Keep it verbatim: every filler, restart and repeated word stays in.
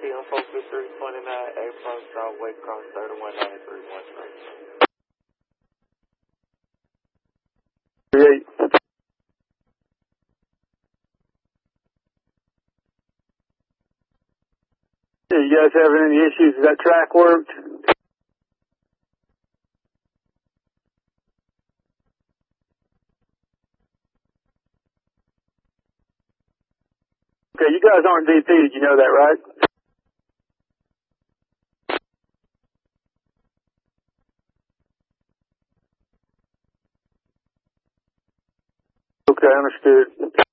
T on four two three twenty-nine, approach South Wake Cross thirty-one ninety-three one three. Eight. Yeah, you guys having any issues with that track worked? Okay, you guys aren't D P, you know that, right? Okay, understood.